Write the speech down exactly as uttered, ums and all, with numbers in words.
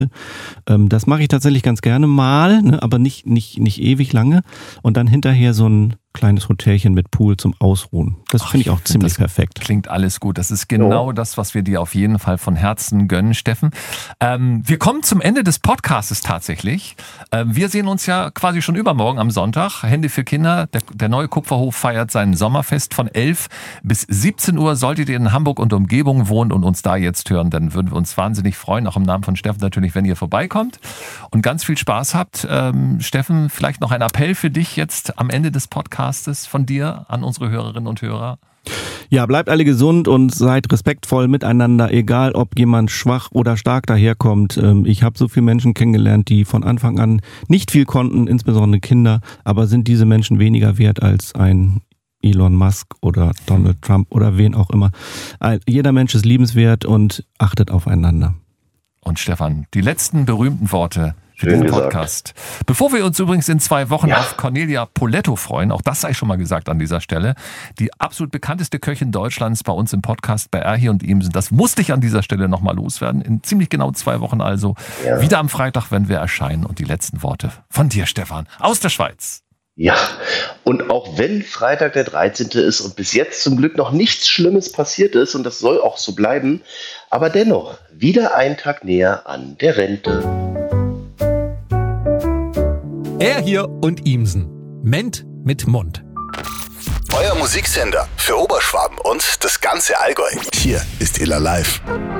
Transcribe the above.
Ähm, das mache ich tatsächlich ganz gerne mal, ne, aber nicht, nicht, nicht ewig lange. Und dann hinterher so ein kleines Hotelchen mit Pool zum Ausruhen. Das finde ich auch ziemlich perfekt. Klingt alles gut. Das ist genau oh. das, was wir dir auf jeden Fall von Herzen gönnen, Steffen. Ähm, wir kommen zum Ende des Podcastes tatsächlich. Ähm, wir sehen uns ja quasi schon übermorgen am Sonntag. Hände für Kinder. Der, der neue Kupferhof feiert sein Sommerfest von elf bis siebzehn Uhr. Solltet ihr in Hamburg und Umgebung wohnen und uns da jetzt hören, dann würden wir uns wahnsinnig freuen, auch im Namen von Steffen natürlich, wenn ihr vorbeikommt und ganz viel Spaß habt. Ähm, Steffen, vielleicht noch ein Appell für dich jetzt am Ende des Podcasts von dir an unsere Hörerinnen und Hörer? Ja, bleibt alle gesund und seid respektvoll miteinander, egal ob jemand schwach oder stark daherkommt. Ich habe so viele Menschen kennengelernt, die von Anfang an nicht viel konnten, insbesondere Kinder, aber sind diese Menschen weniger wert als ein Elon Musk oder Donald Trump oder wen auch immer. Jeder Mensch ist liebenswert und achtet aufeinander. Und Stefan, die letzten berühmten Worte für diesen Podcast. Bevor wir uns übrigens in zwei Wochen ja. auf Cornelia Poletto freuen, auch das sei schon mal gesagt an dieser Stelle, die absolut bekannteste Köchin Deutschlands bei uns im Podcast bei Erhi und Imsen. Das musste ich an dieser Stelle nochmal loswerden. In ziemlich genau zwei Wochen also. Ja. Wieder am Freitag, wenn wir erscheinen. Und die letzten Worte von dir, Stefan, aus der Schweiz. Ja, und auch wenn Freitag der dreizehnte ist und bis jetzt zum Glück noch nichts Schlimmes passiert ist, und das soll auch so bleiben, aber dennoch wieder ein Tag näher an der Rente. Er hier und Imsen. Ment mit Mund. Euer Musiksender für Oberschwaben und das ganze Allgäu. Hier ist Illa Live.